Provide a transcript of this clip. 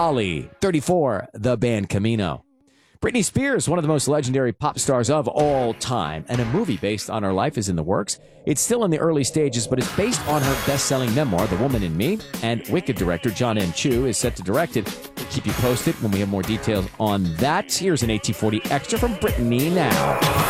Dolly. 34, the band Camino. Britney Spears, one of the most legendary pop stars of all time, and a movie based on her life is in the works. It's still in the early stages, but it's based on her best-selling memoir, The Woman in Me, and Wicked director John M. Chu is set to direct it. We'll keep you posted when we have more details on that. Here's an AT40 Extra from Britney now.